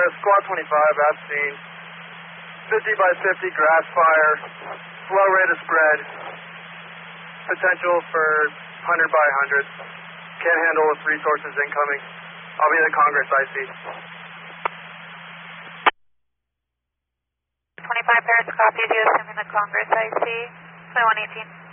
Squad 25, at scene. 50 by 50 grass fire, slow rate of spread, potential for 100 by 100. Can't handle with resources incoming. I'll be the Congress IC. 25 Paris, copy. Do you assuming the Congress IC? 2118.